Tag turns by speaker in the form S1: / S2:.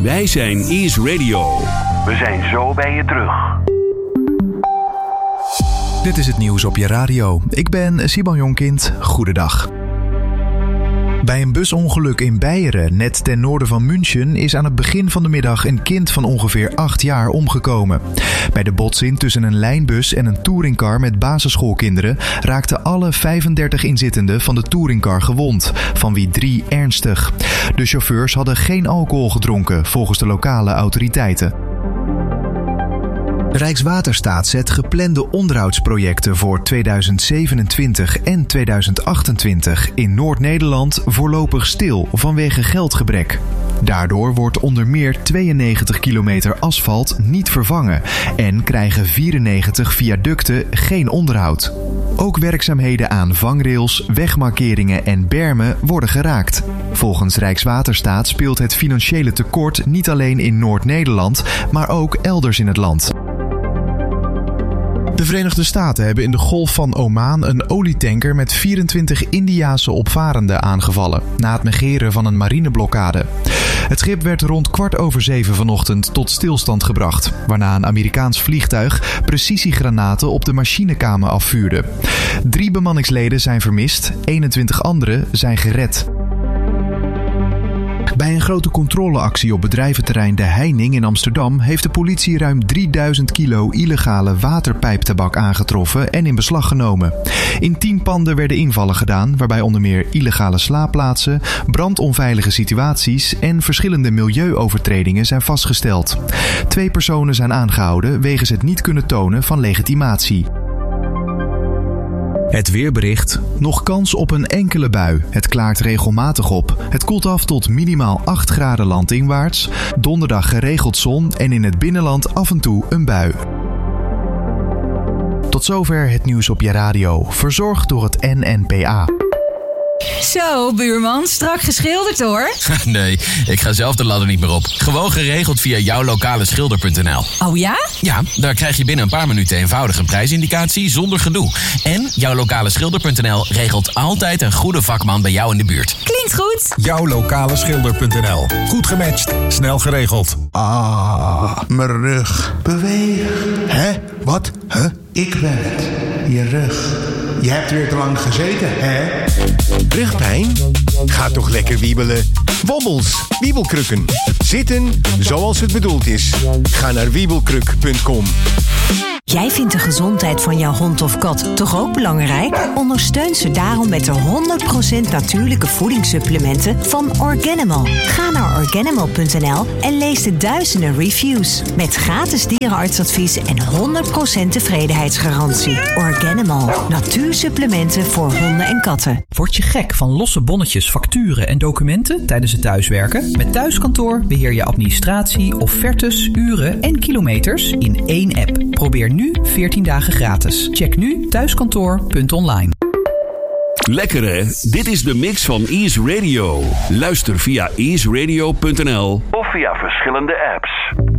S1: Wij zijn Ease Radio.
S2: We zijn zo bij je terug.
S3: Dit is het nieuws op je radio. Ik ben Simon Jonkind. Goedendag. Bij een busongeluk in Beieren, net ten noorden van München, is aan het begin van de middag een kind van ongeveer 8 jaar omgekomen. Bij de botsing tussen een lijnbus en een touringcar met basisschoolkinderen raakten alle 35 inzittenden van de touringcar gewond, van wie 3 ernstig. De chauffeurs hadden geen alcohol gedronken, volgens de lokale autoriteiten. Rijkswaterstaat zet geplande onderhoudsprojecten voor 2027 en 2028 in Noord-Nederland voorlopig stil vanwege geldgebrek. Daardoor wordt onder meer 92 kilometer asfalt niet vervangen en krijgen 94 viaducten geen onderhoud. Ook werkzaamheden aan vangrails, wegmarkeringen en bermen worden geraakt. Volgens Rijkswaterstaat speelt het financiële tekort niet alleen in Noord-Nederland, maar ook elders in het land. De Verenigde Staten hebben in de Golf van Oman een olietanker met 24 Indiase opvarenden aangevallen, na het negeren van een marineblokkade. Het schip werd rond 6:15 vanochtend tot stilstand gebracht, waarna een Amerikaans vliegtuig precisiegranaten op de machinekamer afvuurde. 3 bemanningsleden zijn vermist, 21 anderen zijn gered. Bij een grote controleactie op bedrijventerrein De Heining in Amsterdam heeft de politie ruim 3000 kilo illegale waterpijptabak aangetroffen en in beslag genomen. In 10 panden werden invallen gedaan, waarbij onder meer illegale slaapplaatsen, brandonveilige situaties en verschillende milieuovertredingen zijn vastgesteld. 2 personen zijn aangehouden wegens het niet kunnen tonen van legitimatie. Het weerbericht. Nog kans op een enkele bui. Het klaart regelmatig op. Het koelt af tot minimaal 8 graden landinwaarts. Donderdag geregeld zon en in het binnenland af en toe een bui. Tot zover het nieuws op je radio. Verzorgd door het NNPA.
S4: Zo, buurman, strak geschilderd hoor.
S5: Nee, ik ga zelf de ladder niet meer op. Gewoon geregeld via jouwlokaleschilder.nl.
S4: Oh ja?
S5: Ja, daar krijg je binnen een paar minuten eenvoudig een prijsindicatie zonder gedoe. En jouwlokaleschilder.nl regelt altijd een goede vakman bij jou in de buurt.
S4: Klinkt goed.
S6: Jouwlokaleschilder.nl. Goed gematcht, snel geregeld.
S7: Ah, mijn rug. Beweeg. Hè? Wat? Huh? Ik ben het. Je rug. Je hebt weer te lang gezeten, hè?
S8: Rugpijn? Ga toch lekker wiebelen. Wobbels, wiebelkrukken. Zitten zoals het bedoeld is. Ga naar wiebelkruk.com.
S9: Jij vindt de gezondheid van jouw hond of kat toch ook belangrijk? Ondersteun ze daarom met de 100% natuurlijke voedingssupplementen van Organimal. Ga naar Organimal.nl en lees de duizenden reviews. Met gratis dierenartsadvies en 100% tevredenheidsgarantie. Organimal. Natuursupplementen voor honden en katten.
S10: Word je gek van losse bonnetjes, facturen en documenten tijdens het thuiswerken? Met Thuiskantoor beheer je administratie, offertes, uren en kilometers in één app. Probeer nu 14 dagen gratis. Check nu thuiskantoor.online.
S1: Lekker hè? Dit is de mix van Ease Radio. Luister via easeradio.nl
S2: of via verschillende apps.